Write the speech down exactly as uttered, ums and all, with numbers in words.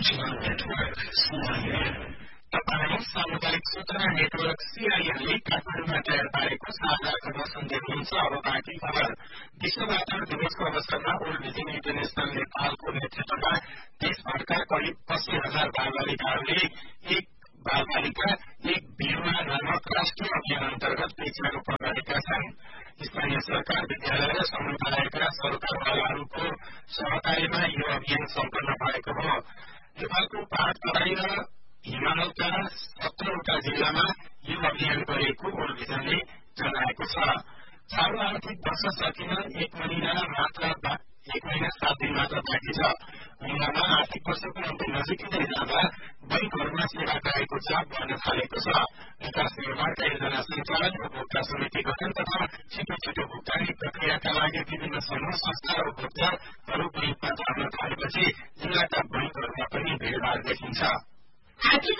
Regional Network, C I N. तपाईँ सामुदायिक सूचना नेटवर्क सीआईएनले काठमाडौँमा तयार पारेको साझा खबर सुन्दै हुनुहुन्छ। अब बाँकी खबर। विश्व बालबाल दिवसको अवसरमा वर्ल्ड भिजन इन्टरनेशनल नेपालको नेतृत्वमा देशभरका करिब अस्सी हजार बालबालिकाहरूले एक बालबालिका एक बिरुवा नामक राष्ट्रिय अभियान अन्तर्गत वृक्षारोपण गरेका छन्। स्थानीय सरकार, विद्यालय र समुदायका सरकारवालाहरूको सहकार्यमा यो अभियान सम्पन्न भएको हो। नेपालको पहाड़ तराई र हिमालका सत्रवटा जिल्लामा यो अभियान गरिएको वर्ल्ड भिजनले जनाएको छ। चालू आर्थिक वर्ष सकिन एक महिना मात्र एक महिना सात दिन मात्र बाँकी छ। महिनामा आर्थिक वर्षको अन्त्य नजिकै जाँदा बैंकहरूमा सेवा गएको चाप बढ्न थालेको छ। विकास निर्माणका योजना सञ्चालन, उपभोक्ता समिति गठन तथा छिटो छिटो भुक्तानी प्रक्रियाका लागि विभिन्न समूह संस्था र उपभोक्ताहरू बैंकमा जान थालेपछि जिल्लाका बैंकहरूमा पनि भीड़भाड़ देखिन्छ।